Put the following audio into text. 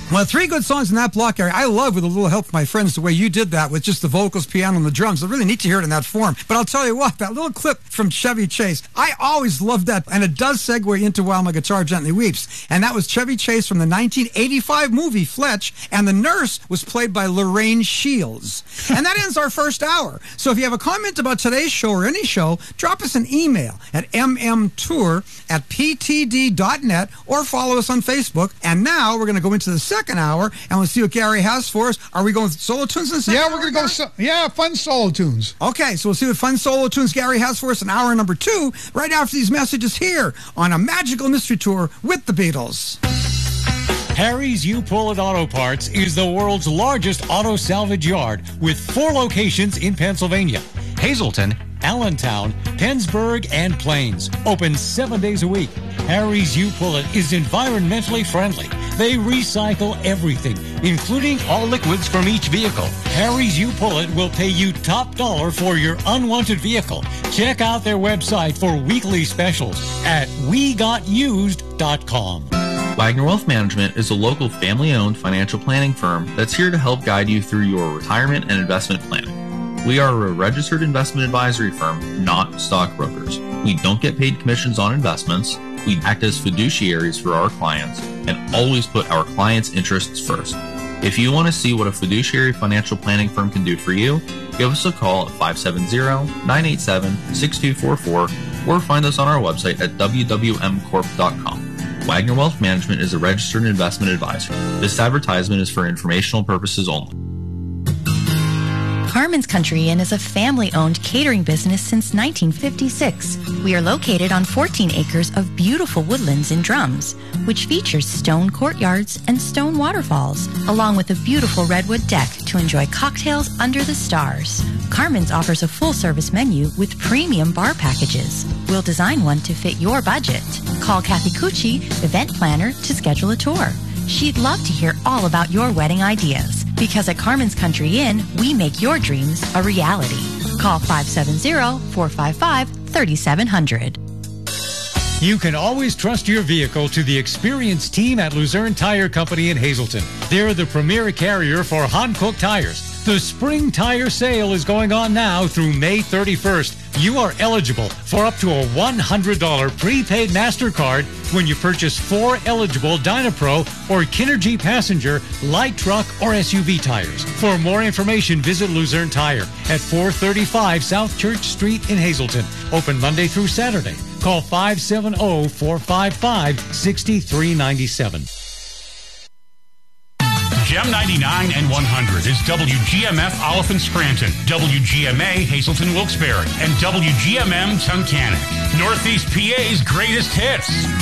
Well, 3 good songs in that block, Gary. I love, with a little help from my friends, the way you did that with just the vocals, piano, and the drums. It's really neat to hear it in that form. But I'll tell you what, that little clip from Chevy Chase, I always loved that. And it does segue into While My Guitar Gently Weeps. And that was Chevy Chase from the 1985 movie Fletch. And the nurse was played by Lorraine Shields. And that ends our first hour. So if you have a comment about today's show or any show, drop us an email at mmtour@ptd.net or follow us on Facebook. And now we're going to go into the second hour, and we'll see what Gary has for us. Are we going with solo tunes in the second hour? Yeah, we're going to go, fun solo tunes. Okay, so we'll see what fun solo tunes Gary has for us in hour number 2, right after these messages here on A Magical Mystery Tour with the Beatles. Harry's U-Pull-It Auto Parts is the world's largest auto salvage yard with 4 locations in Pennsylvania: Hazleton, Allentown, Pennsburg, and Plains. Open 7 days a week. Harry's U-Pull-It is environmentally friendly. They recycle everything, including all liquids from each vehicle. Harry's U-Pull-It will pay you top dollar for your unwanted vehicle. Check out their website for weekly specials at WeGotUsed.com. Wagner Wealth Management is a local family-owned financial planning firm that's here to help guide you through your retirement and investment planning. We are a registered investment advisory firm, not stockbrokers. We don't get paid commissions on investments. We act as fiduciaries for our clients and always put our clients' interests first. If you want to see what a fiduciary financial planning firm can do for you, give us a call at 570-987-6244 or find us on our website at wwmcorp.com. Wagner Wealth Management is a registered investment advisor. This advertisement is for informational purposes only. Carmen's Country Inn is a family-owned catering business since 1956. We are located on 14 acres of beautiful woodlands in Drums, which features stone courtyards and stone waterfalls, along with a beautiful redwood deck to enjoy cocktails under the stars. Carmen's offers a full-service menu with premium bar packages. We'll design one to fit your budget. Call Kathy Cucci, event planner, to schedule a tour. She'd love to hear all about your wedding ideas, because at Carmen's Country Inn, we make your dreams a reality. Call 570-455-3700. You can always trust your vehicle to the experienced team at Luzerne Tire Company in Hazleton. They're the premier carrier for Hankook tires. The spring tire sale is going on now through May 31st. You are eligible for up to a $100 prepaid MasterCard when you purchase 4 eligible Dynapro or Kinergy Passenger light truck or SUV tires. For more information, visit Luzerne Tire at 435 South Church Street in Hazleton. Open Monday through Saturday. Call 570-455-6397. Gem 99 and 100 is WGMF Oliphant Scranton, WGMA Hazleton Wilkes-Barre, and WGMM Tunkhannock. Northeast PA's greatest hits.